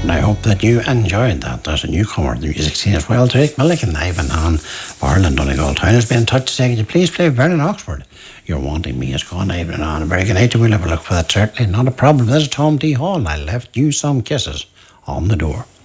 And I hope that you enjoyed that. There's a newcomer to the music scene as well. Drake Milliken, Ivan on Ireland, Donegal Town has been in touch to say, could you please play Vernon Oxford? You're Wanting Me. It's gone, Ivan on. A very good night. We'll have a look for that, certainly. Not a problem. There's Tom D. Hall. I left you some kisses on the door.